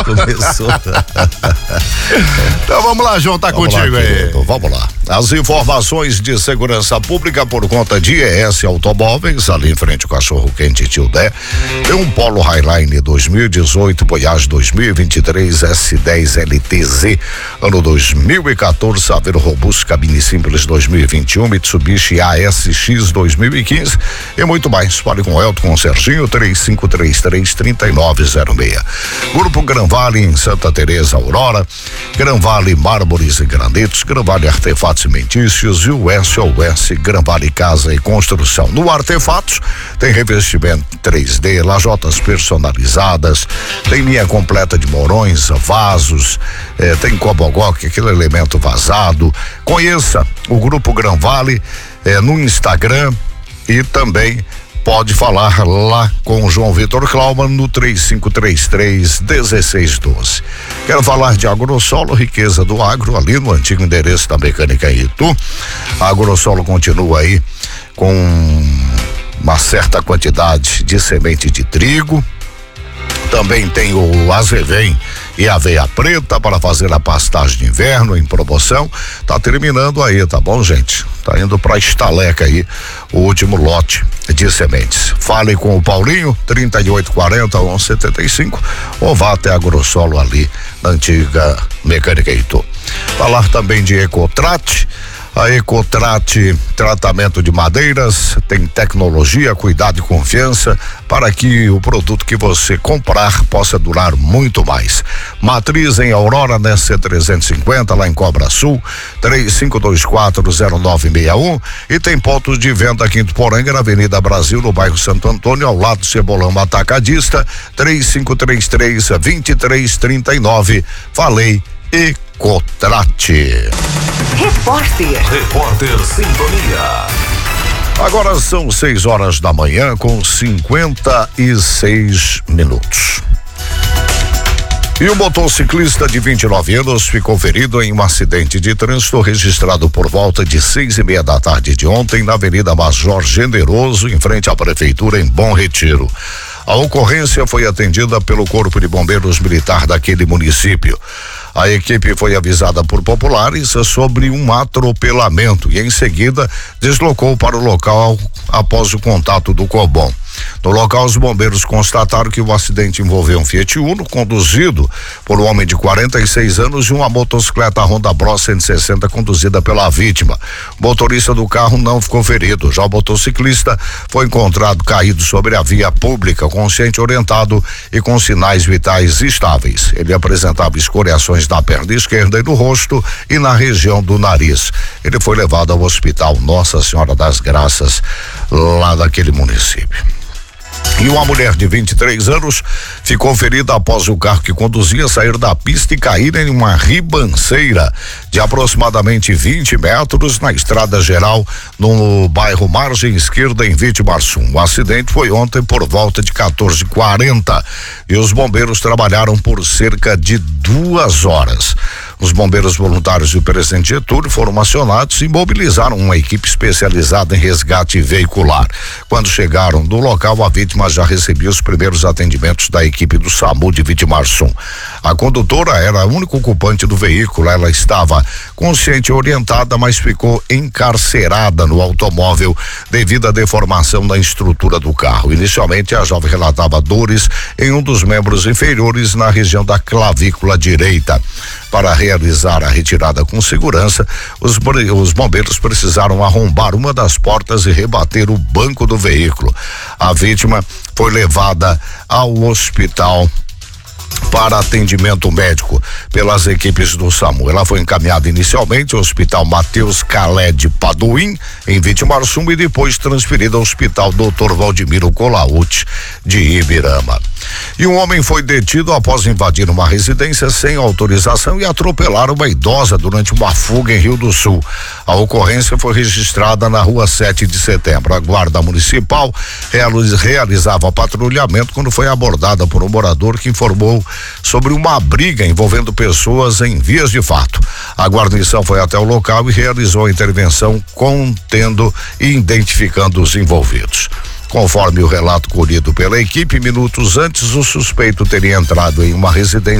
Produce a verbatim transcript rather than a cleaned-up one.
começou. Então vamos lá, João, tá vamos contigo lá, aí. Querido, vamos lá. As informações de segurança pública por conta de E S Automóveis, ali em frente ao Cachorro Quente Tio Dé, tem um Polo Highline dois mil e dezoito, Voyage dois mil e vinte e três, S dez L T Z, ano dois mil e quatorze, Saveiro Robusto, cabine simples dois mil e vinte e um, Mitsubishi A S X dois mil e quinze e muito mais. Fale com o Elton, com o Serginho, três cinco três três, três nove zero seis. Grupo Gran Vale em Santa Teresa, Aurora, Gran Vale Mármores e Granitos, Gran Vale Artefatos Cimentícios e o S O S Gran Vale Casa e Construção. No Artefatos tem revestimento três D, lajotas personalizadas, tem linha completa de morões, vasos, eh, tem cobogoque, aquele elemento vazado. Conheça o Grupo Gran Vale eh, no Instagram e também pode falar lá com o João Vitor Klauman no três cinco três três, um seis um dois. Quero falar de Agrosolo, riqueza do agro, ali no antigo endereço da Mecânica em Itu. A Agrosolo continua aí com uma certa quantidade de semente de trigo. Também tem o Azevém e aveia preta para fazer a pastagem de inverno em promoção. Tá terminando aí, tá bom, gente? Tá indo pra estaleca aí o último lote de sementes. Fale com o Paulinho, trinta e oito quarenta, onze setenta e cinco, ou vá até a Grossolo ali na antiga Mecânica Itu. Falar também de Ecotrate. A Ecotrate, tratamento de madeiras, tem tecnologia, cuidado e confiança para que o produto que você comprar possa durar muito mais. Matriz em Aurora, na C trezentos e cinquenta, lá em Cobra Sul, três cinco dois quatro, zero nove seis um, e tem pontos de venda aqui em Tuporanga, na Avenida Brasil, no bairro Santo Antônio, ao lado do Cebolão Atacadista, três cinco três três, dois três três nove. Falei Ecotrate. Repórter. Repórter Sintonia. Agora são seis horas da manhã com cinquenta e seis minutos. E o motociclista de vinte e nove anos ficou ferido em um acidente de trânsito registrado por volta de seis e meia da tarde de ontem na Avenida Major Generoso, em frente à Prefeitura, em Bom Retiro. A ocorrência foi atendida pelo Corpo de Bombeiros Militar daquele município. A equipe foi avisada por populares sobre um atropelamento e em seguida deslocou para o local após o contato do Cobom. No local, os bombeiros constataram que o acidente envolveu um Fiat Uno conduzido por um homem de quarenta e seis anos e uma motocicleta Honda Bros cento e sessenta conduzida pela vítima. O motorista do carro não ficou ferido. Já o motociclista foi encontrado caído sobre a via pública, consciente, orientado e com sinais vitais estáveis. Ele apresentava escoriações na perna esquerda e no rosto e na região do nariz. Ele foi levado ao Hospital Nossa Senhora das Graças, lá daquele município. E uma mulher de vinte e três anos ficou ferida após o carro que conduzia sair da pista e cair em uma ribanceira de aproximadamente vinte metros na estrada geral no bairro Margem Esquerda, em Vitimarsum. O acidente foi ontem por volta de quatorze e quarenta e os bombeiros trabalharam por cerca de duas horas. Os bombeiros voluntários do presidente Getúlio foram acionados e mobilizaram uma equipe especializada em resgate veicular. Quando chegaram no local, a vítima já recebia os primeiros atendimentos da equipe do SAMU de Vitimarsum. A condutora era a única ocupante do veículo. Ela estava consciente e orientada, mas ficou encarcerada no automóvel devido à deformação da estrutura do carro. Inicialmente, a jovem relatava dores em um dos membros inferiores na região da clavícula direita. Para realizar a retirada com segurança, os, os bombeiros precisaram arrombar uma das portas e rebater o banco do veículo. A vítima foi levada ao hospital para atendimento médico pelas equipes do SAMU. Ela foi encaminhada inicialmente ao Hospital Mateus Calé de Paduim, em Vitimarsum, e depois transferida ao Hospital doutor Valdemiro Colaute de Ibirama. E um homem foi detido após invadir uma residência sem autorização e atropelar uma idosa durante uma fuga em Rio do Sul. A ocorrência foi registrada na rua sete de setembro. A guarda municipal realizava patrulhamento quando foi abordada por um morador que informou sobre uma briga envolvendo pessoas em vias de fato. A guarnição foi até o local e realizou a intervenção, contendo e identificando os envolvidos. Conforme o relato colhido pela equipe, minutos antes o suspeito teria entrado em uma residência